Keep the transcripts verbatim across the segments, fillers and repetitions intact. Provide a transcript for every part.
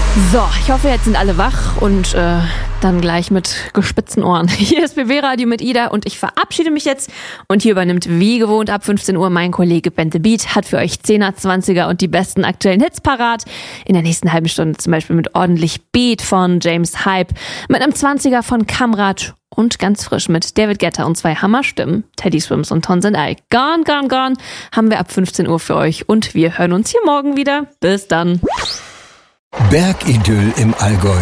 So, ich hoffe, jetzt sind alle wach und äh, dann gleich mit gespitzten Ohren. Hier ist B B Radio mit Ida und ich verabschiede mich jetzt. Und hier übernimmt wie gewohnt ab fünfzehn Uhr mein Kollege Bente Beat, hat für euch Zehner, Zwanziger und die besten aktuellen Hits parat. In der nächsten halben Stunde zum Beispiel mit ordentlich Beat von James Hype, mit einem Zwanziger von Kamrat und ganz frisch mit David Guetta und zwei Hammerstimmen, Teddy Swims und Tons and I. Gone, gone, gone haben wir ab fünfzehn Uhr für euch und wir hören uns hier morgen wieder. Bis dann. Bergidyll im Allgäu.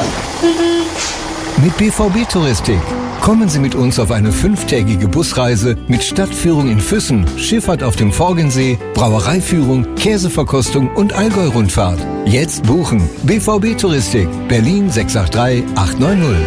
Mit B V B Touristik. Kommen Sie mit uns auf eine fünftägige Busreise mit Stadtführung in Füssen, Schifffahrt auf dem Forgensee, Brauereiführung, Käseverkostung und Allgäu-Rundfahrt. Jetzt buchen. B V B Touristik. Berlin sechs acht drei acht neun null.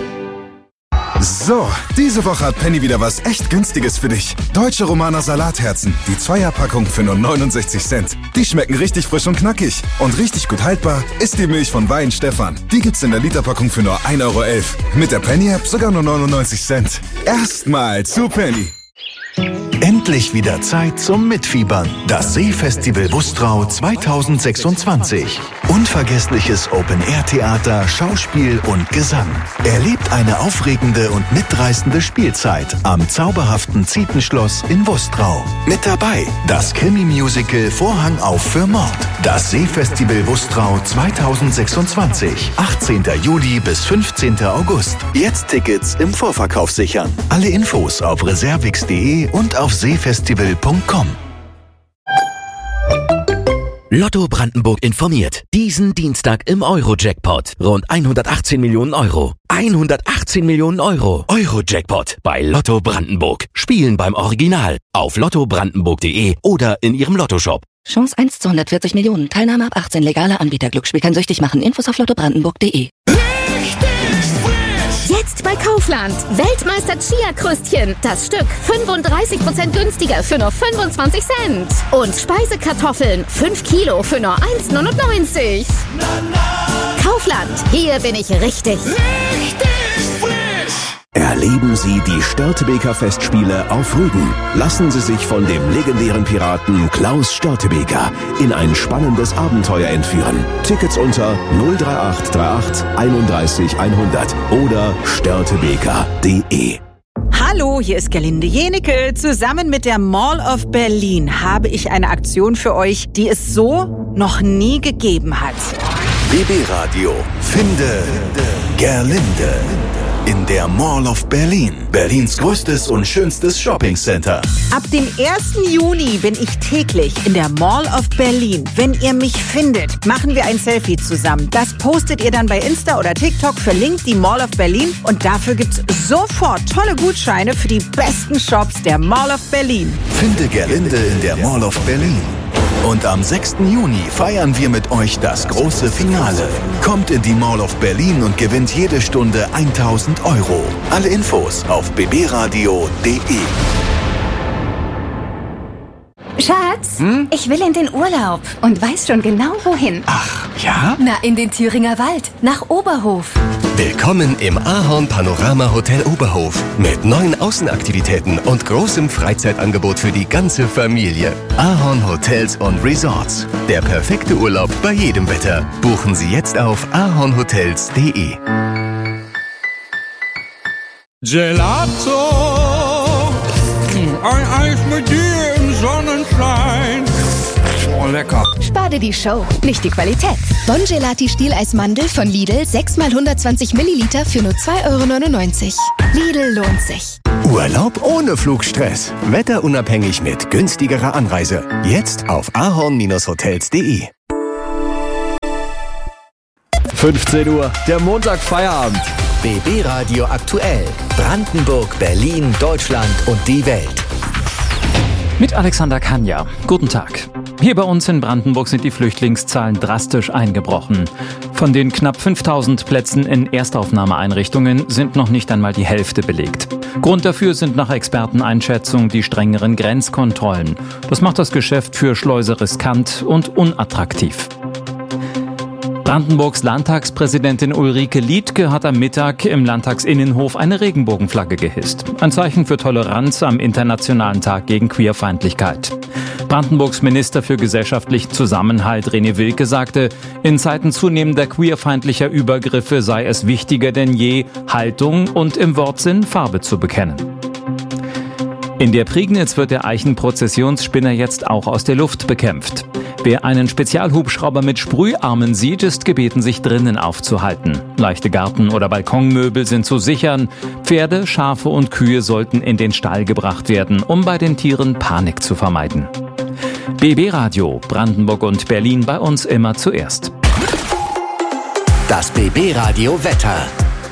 So, diese Woche hat Penny wieder was echt Günstiges für dich. Deutsche Romaner Salatherzen. Die Zweierpackung für nur neunundsechzig Cent. Die schmecken richtig frisch und knackig. Und richtig gut haltbar ist die Milch von Wein Stefan. Die gibt's in der Literpackung für nur ein Euro elf. Mit der Penny-App sogar nur neunundneunzig Cent. Erstmal zu Penny. Endlich wieder Zeit zum Mitfiebern. Das Seefestival Bustrau zweitausendsechsundzwanzig. Unvergessliches Open-Air-Theater, Schauspiel und Gesang. Erlebt eine aufregende und mitreißende Spielzeit am zauberhaften Zietenschloss in Bustrau. Mit dabei das Krimi-Musical Vorhang auf für Mord. Das Seefestival Bustrau zweitausendsechsundzwanzig. achtzehnten Juli bis fünfzehnten August. Jetzt Tickets im Vorverkauf sichern. Alle Infos auf reservix punkt de und auf seefestival punkt com. Lotto Brandenburg informiert. Diesen Dienstag im Euro-Jackpot. Rund hundertachtzehn Millionen Euro. hundertachtzehn Millionen Euro. Euro-Jackpot bei Lotto Brandenburg. Spielen beim Original. Auf lotto brandenburg punkt de oder in Ihrem Lottoshop. Chance eins zu hundertvierzig Millionen. Teilnahme ab achtzehn. Legaler Anbieter. Glücksspiel kann süchtig machen. Infos auf lotto brandenburg punkt de. Jetzt bei Kaufland. Weltmeister Chia-Krüstchen. Das Stück fünfunddreißig Prozent günstiger für nur fünfundzwanzig Cent. Und Speisekartoffeln. fünf Kilo für nur eins neunundneunzig. Kaufland. Hier bin ich richtig. Richtig frisch. Erleben Sie die Störtebeker Festspiele auf Rügen. Lassen Sie sich von dem legendären Piraten Klaus Störtebeker in ein spannendes Abenteuer entführen. Tickets unter null drei acht drei acht einunddreißig hundert oder störtebeker punkt de. Hallo, hier ist Gerlinde Jenecke. Zusammen mit der Mall of Berlin habe ich eine Aktion für euch, die es so noch nie gegeben hat. B B Radio. Finde Gerlinde. In der Mall of Berlin. Berlins größtes und schönstes Shoppingcenter. Ab dem ersten Juni bin ich täglich in der Mall of Berlin. Wenn ihr mich findet, machen wir ein Selfie zusammen. Das postet ihr dann bei Insta oder TikTok, verlinkt die Mall of Berlin und dafür gibt's sofort tolle Gutscheine für die besten Shops der Mall of Berlin. Finde Gerlinde in der Mall of Berlin. Und am sechsten Juni feiern wir mit euch das große Finale. Kommt in die Mall of Berlin und gewinnt jede Stunde tausend Euro. Alle Infos auf b b radio punkt de. Schatz, hm? Ich will in den Urlaub und weiß schon genau wohin. Ach, ja? Na, in den Thüringer Wald, nach Oberhof. Willkommen im Ahorn Panorama Hotel Oberhof mit neuen Außenaktivitäten und großem Freizeitangebot für die ganze Familie. Ahorn Hotels und Resorts. Der perfekte Urlaub bei jedem Wetter. Buchen Sie jetzt auf ahornhotels punkt de. Gelato, ein Eis mit dir im Sonnenschein. Oh, lecker. Spar dir die Show, nicht die Qualität. Bon Gelati Stieleismandel von Lidl, sechs mal hundertzwanzig Milliliter für nur zwei Euro neunundneunzig. Lidl lohnt sich. Urlaub ohne Flugstress. Wetterunabhängig mit günstigerer Anreise. Jetzt auf ahorn hotels punkt de. fünfzehn Uhr, der Montag-Feierabend. B B Radio aktuell. Brandenburg, Berlin, Deutschland und die Welt. Mit Alexander Kanja. Guten Tag. Hier bei uns in Brandenburg sind die Flüchtlingszahlen drastisch eingebrochen. Von den knapp fünftausend Plätzen in Erstaufnahmeeinrichtungen sind noch nicht einmal die Hälfte belegt. Grund dafür sind nach Experteneinschätzung die strengeren Grenzkontrollen. Das macht das Geschäft für Schleuser riskant und unattraktiv. Brandenburgs Landtagspräsidentin Ulrike Liedtke hat am Mittag im Landtagsinnenhof eine Regenbogenflagge gehisst. Ein Zeichen für Toleranz am Internationalen Tag gegen Queerfeindlichkeit. Brandenburgs Minister für gesellschaftlichen Zusammenhalt René Wilke sagte, in Zeiten zunehmender queerfeindlicher Übergriffe sei es wichtiger denn je, Haltung und im Wortsinn Farbe zu bekennen. In der Prignitz wird der Eichenprozessionsspinner jetzt auch aus der Luft bekämpft. Wer einen Spezialhubschrauber mit Sprüharmen sieht, ist gebeten, sich drinnen aufzuhalten. Leichte Garten- oder Balkonmöbel sind zu sichern. Pferde, Schafe und Kühe sollten in den Stall gebracht werden, um bei den Tieren Panik zu vermeiden. B B Radio, Brandenburg und Berlin bei uns immer zuerst. Das B B Radio Wetter.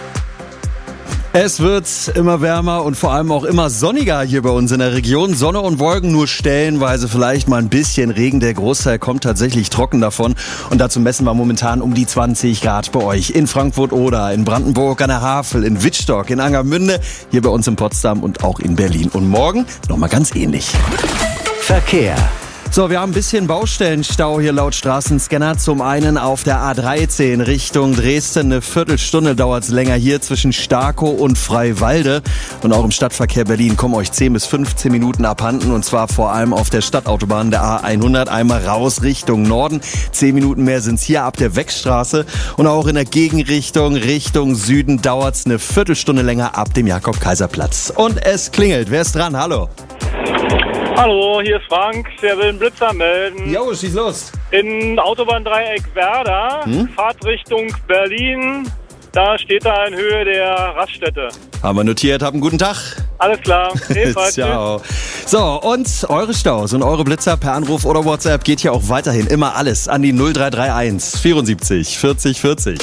Es wird immer wärmer und vor allem auch immer sonniger hier bei uns in der Region. Sonne und Wolken, nur stellenweise vielleicht mal ein bisschen Regen. Der Großteil kommt tatsächlich trocken davon. Und dazu messen wir momentan um die zwanzig Grad bei euch. In Frankfurt-Oder, in Brandenburg an der Havel, in Wittstock, in Angermünde, hier bei uns in Potsdam und auch in Berlin. Und morgen nochmal ganz ähnlich. Verkehr. So, wir haben ein bisschen Baustellenstau hier laut Straßenscanner. Zum einen auf der A dreizehn Richtung Dresden. Eine Viertelstunde dauert es länger hier zwischen Starkow und Freiwalde. Und auch im Stadtverkehr Berlin kommen euch zehn bis fünfzehn Minuten abhanden. Und zwar vor allem auf der Stadtautobahn der A hundert. Einmal raus Richtung Norden. Zehn Minuten mehr sind es hier ab der Weckstraße. Und auch in der Gegenrichtung Richtung Süden dauert es eine Viertelstunde länger ab dem Jakob-Kaiser-Platz. Und es klingelt. Wer ist dran? Hallo. Hallo, hier ist Frank. Der will einen Blitzer melden. Jo, schieß los. In Autobahndreieck Werder, hm? Fahrtrichtung Berlin. Da steht er in Höhe der Raststätte. Haben wir notiert. Habt einen guten Tag. Alles klar. Ciao. So, und eure Staus und eure Blitzer per Anruf oder WhatsApp geht hier auch weiterhin immer alles an die null drei drei eins vierundsiebzig vierzig vierzig.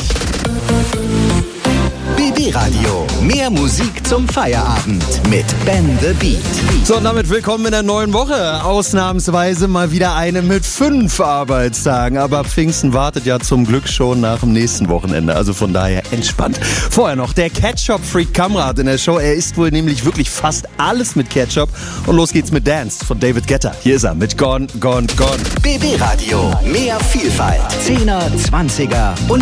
B B Radio. Mehr Musik zum Feierabend mit Ben the Beat. So, und damit willkommen in der neuen Woche. Ausnahmsweise mal wieder eine mit fünf Arbeitstagen. Aber Pfingsten wartet ja zum Glück schon nach dem nächsten Wochenende. Also von daher entspannt. Vorher noch der Ketchup-Freak Kamrat in der Show. Er isst wohl nämlich wirklich fast alles mit Ketchup. Und los geht's mit Dance von David Guetta. Hier ist er mit Gone, Gone, Gone. B B Radio. Mehr Vielfalt. Zehner, Zwanziger und